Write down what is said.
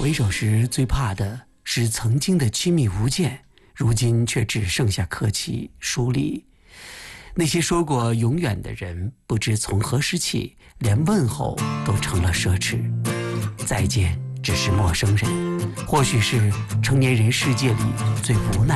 为首时最怕的是曾经的亲密无间，如今却只剩下客气疏离。那些说过永远的人，不知从何时起，连问候都成了奢侈。再见只是陌生人，或许是成年人世界里最无奈